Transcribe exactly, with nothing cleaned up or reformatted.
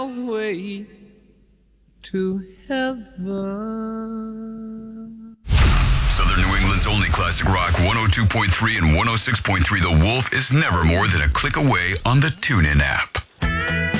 way to heaven. Southern New England's only classic rock, one oh two point three and one oh six point three The Wolf is never more than a click away on the TuneIn app.